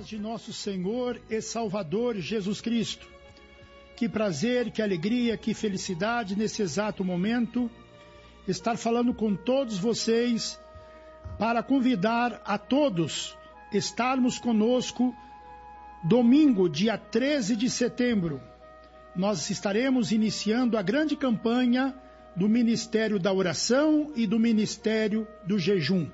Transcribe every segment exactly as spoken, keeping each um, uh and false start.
paz de nosso Senhor e Salvador Jesus Cristo. Que prazer, que alegria, que felicidade nesse exato momento estar falando com todos vocês para convidar a todos estarmos conosco domingo, dia treze de setembro. Nós estaremos iniciando a grande campanha do Ministério da Oração e do Ministério do Jejum.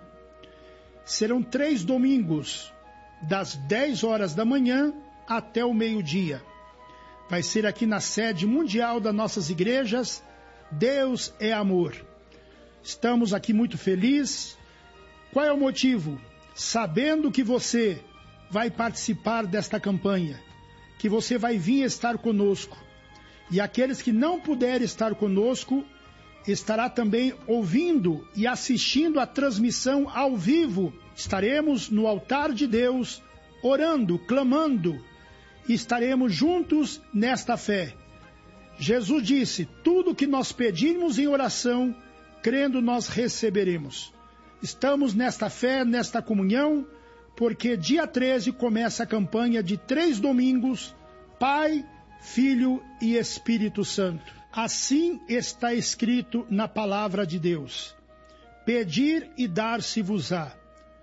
Serão três domingos, das dez horas da manhã até o meio-dia. Vai ser aqui na sede mundial das nossas igrejas, Deus é Amor. Estamos aqui muito felizes. Qual é o motivo? Sabendo que você vai participar desta campanha, que você vai vir estar conosco. E aqueles que não puderem estar conosco, estará também ouvindo e assistindo a transmissão ao vivo. Estaremos no altar de Deus, orando, clamando, e estaremos juntos nesta fé. Jesus disse, tudo que nós pedirmos em oração, crendo nós receberemos. Estamos nesta fé, nesta comunhão, porque dia treze começa a campanha de três domingos, Pai, Filho e Espírito Santo. Assim está escrito na palavra de Deus. Pedir e dar-se-vos-á.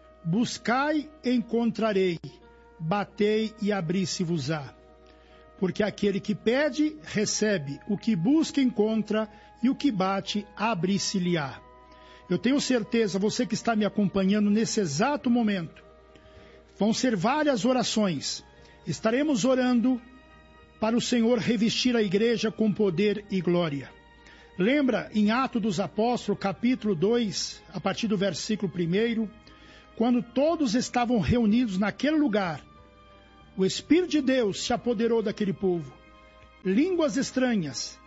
Buscai e encontrarei. Batei e abri-se-vos-á. Porque aquele que pede, recebe. O que busca, encontra. E o que bate, abre-se-lhe-á. Eu tenho certeza, você que está me acompanhando nesse exato momento, vão ser várias orações. Estaremos orando para o Senhor revestir a igreja com poder e glória. Lembra em Atos dos Apóstolos, capítulo dois, a partir do versículo primeiro, quando todos estavam reunidos naquele lugar, o Espírito de Deus se apoderou daquele povo. Línguas estranhas,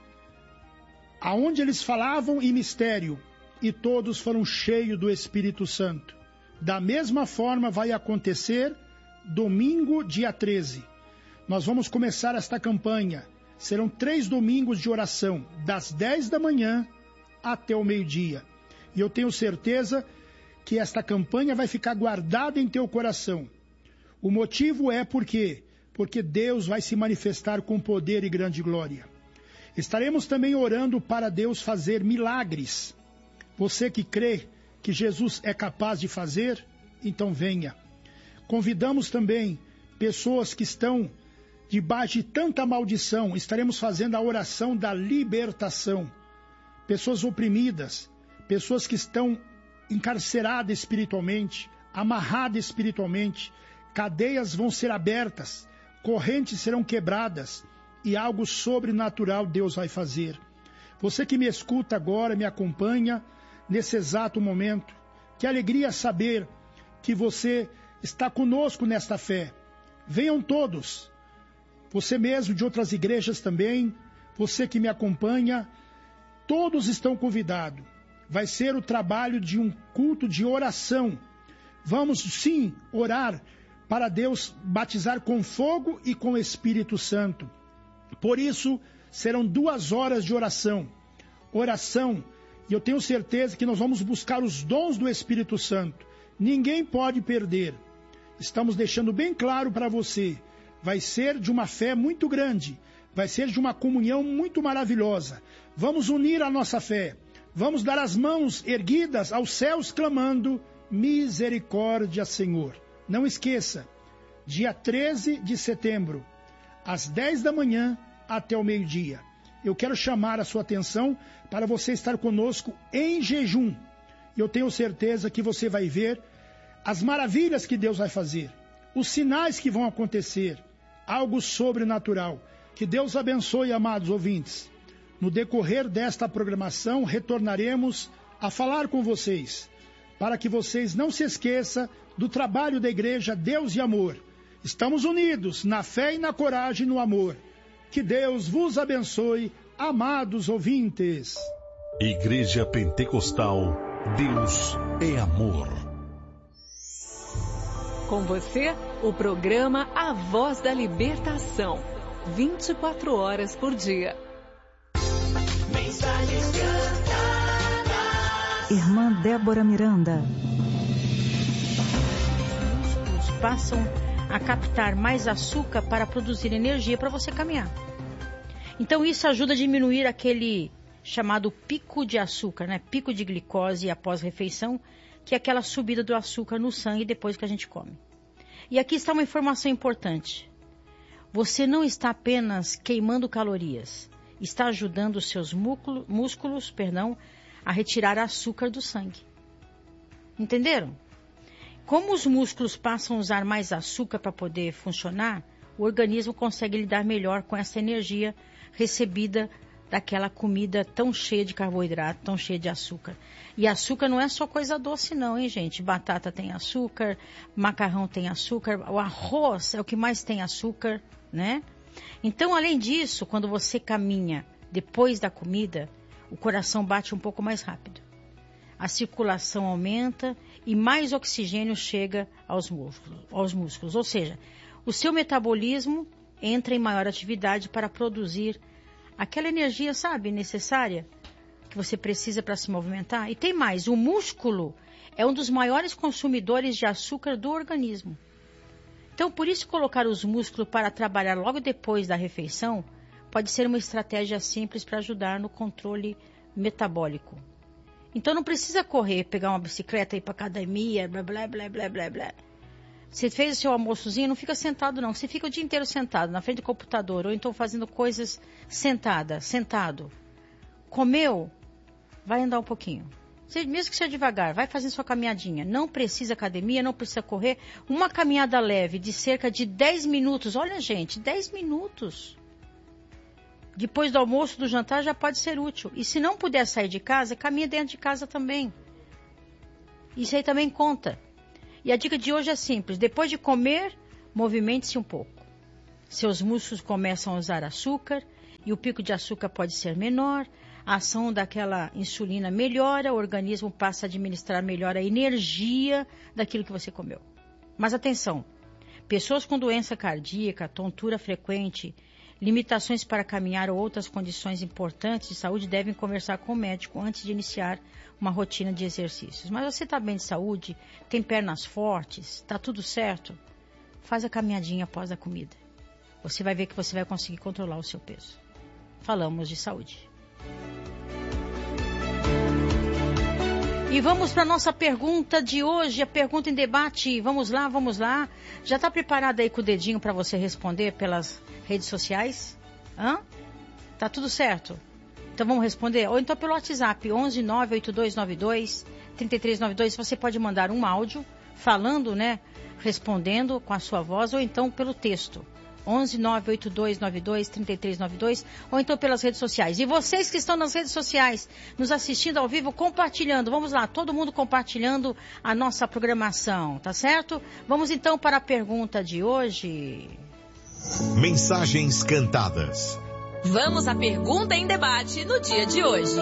aonde eles falavam em mistério, e todos foram cheios do Espírito Santo. Da mesma forma vai acontecer domingo, dia treze. Nós vamos começar esta campanha. Serão três domingos de oração, das dez da manhã até o meio-dia. E eu tenho certeza que esta campanha vai ficar guardada em teu coração. O motivo é porque, porque Deus vai se manifestar com poder e grande glória. Estaremos também orando para Deus fazer milagres. Você que crê que Jesus é capaz de fazer, então venha. Convidamos também pessoas que estão debaixo de tanta maldição, estaremos fazendo a oração da libertação. Pessoas oprimidas, pessoas que estão encarceradas espiritualmente, amarradas espiritualmente, cadeias vão ser abertas, correntes serão quebradas e algo sobrenatural Deus vai fazer. Você que me escuta agora, me acompanha nesse exato momento, que alegria saber que você está conosco nesta fé. Venham todos. Você mesmo de outras igrejas também, você que me acompanha, todos estão convidados. Vai ser o trabalho de um culto de oração. Vamos sim orar para Deus batizar com fogo e com Espírito Santo. Por isso, serão duas horas de oração. Oração, e eu tenho certeza que nós vamos buscar os dons do Espírito Santo. Ninguém pode perder. Estamos deixando bem claro para você. Vai ser de uma fé muito grande, vai ser de uma comunhão muito maravilhosa. Vamos unir a nossa fé, vamos dar as mãos erguidas aos céus clamando, misericórdia, Senhor. Não esqueça, dia treze de setembro, às dez da manhã até o meio-dia. Eu quero chamar a sua atenção para você estar conosco em jejum. Eu tenho certeza que você vai ver as maravilhas que Deus vai fazer, os sinais que vão acontecer, algo sobrenatural. Que Deus abençoe, amados ouvintes. No decorrer desta programação, retornaremos a falar com vocês, para que vocês não se esqueçam do trabalho da igreja Deus e Amor. Estamos unidos na fé e na coragem e no amor. Que Deus vos abençoe, amados ouvintes. Igreja Pentecostal, Deus é Amor. Com você, o programa A Voz da Libertação, vinte e quatro horas por dia. Mensagens cantadas. Irmã Débora Miranda. Passam a captar mais açúcar para produzir energia para você caminhar. Então isso ajuda a diminuir aquele chamado pico de açúcar, né? Pico de glicose após refeição, que é aquela subida do açúcar no sangue depois que a gente come. E aqui está uma informação importante. Você não está apenas queimando calorias, está ajudando os seus músculos, músculos, perdão, a retirar açúcar do sangue. Entenderam? Como os músculos passam a usar mais açúcar para poder funcionar, o organismo consegue lidar melhor com essa energia recebida daquela comida tão cheia de carboidrato, tão cheia de açúcar. E açúcar não é só coisa doce não, hein, gente? Batata tem açúcar, macarrão tem açúcar, o arroz é o que mais tem açúcar, né? Então, além disso, quando você caminha depois da comida, o coração bate um pouco mais rápido. A circulação aumenta e mais oxigênio chega aos músculos, aos músculos. Ou seja, o seu metabolismo entra em maior atividade para produzir aquela energia, sabe, necessária que você precisa para se movimentar. E tem mais, o músculo é um dos maiores consumidores de açúcar do organismo. Então, por isso, colocar os músculos para trabalhar logo depois da refeição pode ser uma estratégia simples para ajudar no controle metabólico. Então, não precisa correr, pegar uma bicicleta, ir para academia, blá, blá, blá, blá, blá, blá. Você fez o seu almoçozinho, não fica sentado não. Você fica o dia inteiro sentado, na frente do computador, ou então fazendo coisas sentada, sentado. Comeu, vai andar um pouquinho. Você, mesmo que seja devagar, vai fazendo sua caminhadinha. Não precisa academia, não precisa correr. Uma caminhada leve de cerca de dez minutos. Olha, gente, dez minutos. Depois do almoço, do jantar, já pode ser útil. E se não puder sair de casa, caminha dentro de casa também. Isso aí também conta. E a dica de hoje é simples. Depois de comer, movimente-se um pouco. Seus músculos começam a usar açúcar e o pico de açúcar pode ser menor. A ação daquela insulina melhora, o organismo passa a administrar melhor a energia daquilo que você comeu. Mas atenção, pessoas com doença cardíaca, tontura frequente, limitações para caminhar ou outras condições importantes de saúde devem conversar com o médico antes de iniciar uma rotina de exercícios. Mas você está bem de saúde, tem pernas fortes, está tudo certo? Faz a caminhadinha após a comida. Você vai ver que você vai conseguir controlar o seu peso. Falamos de saúde. E vamos para a nossa pergunta de hoje, a pergunta em debate. Vamos lá, vamos lá. Já está preparado aí com o dedinho para você responder pelas redes sociais? Hã? Tá tudo certo? Então vamos responder? Ou então pelo WhatsApp, onze nove oito dois nove dois, três três nove dois. Você pode mandar um áudio falando, né? Respondendo com a sua voz, ou então pelo texto. onze nove oito dois nove dois, três três nove dois, ou então pelas redes sociais. E vocês que estão nas redes sociais, nos assistindo ao vivo, compartilhando. Vamos lá, todo mundo compartilhando a nossa programação, tá certo? Vamos então para a pergunta de hoje. Mensagens cantadas. Vamos à pergunta em debate no dia de hoje.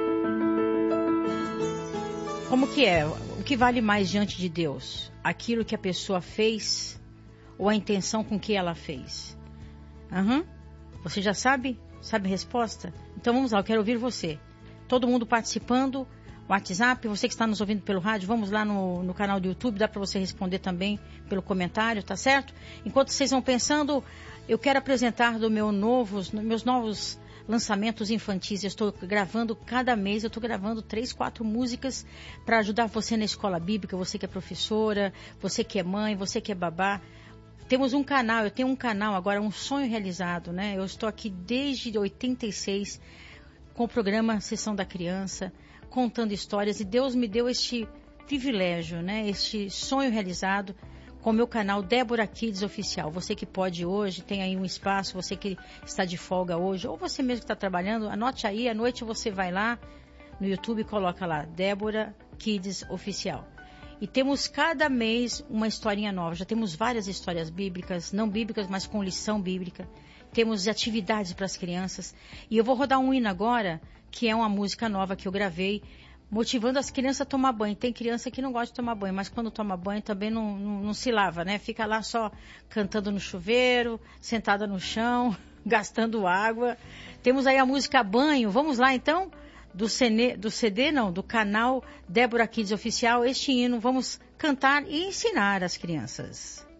Como que é? O que vale mais diante de Deus? Aquilo que a pessoa fez ou a intenção com que ela fez? Uhum. Você já sabe? Sabe a resposta? Então vamos lá, eu quero ouvir você. Todo mundo participando, WhatsApp, você que está nos ouvindo pelo rádio, vamos lá no, no canal do YouTube, dá para você responder também pelo comentário, tá certo? Enquanto vocês vão pensando, eu quero apresentar do meu novos, meus novos lançamentos infantis. Eu estou gravando cada mês, eu estou gravando três, quatro músicas para ajudar você na escola bíblica, você que é professora, você que é mãe, você que é babá. Temos um canal, eu tenho um canal agora, um sonho realizado, né? Eu estou aqui desde oitenta e seis com o programa Sessão da Criança, contando histórias, e Deus me deu este privilégio, né? Este sonho realizado com o meu canal Débora Kids Oficial. Você que pode hoje, tem aí um espaço, você que está de folga hoje, ou você mesmo que está trabalhando, anote aí, à noite você vai lá no YouTube e coloca lá, Débora Kids Oficial. E temos cada mês uma historinha nova. Já temos várias histórias bíblicas, não bíblicas, mas com lição bíblica. Temos atividades para as crianças. E eu vou rodar um hino agora, que é uma música nova que eu gravei, motivando as crianças a tomar banho. Tem criança que não gosta de tomar banho, mas quando toma banho também não, não, não se lava, né? Fica lá só cantando no chuveiro, sentada no chão, gastando água. Temos aí a música Banho. Vamos lá então? Do C D, do C D, não, do canal Débora Kids Oficial, este hino, vamos cantar e ensinar as crianças.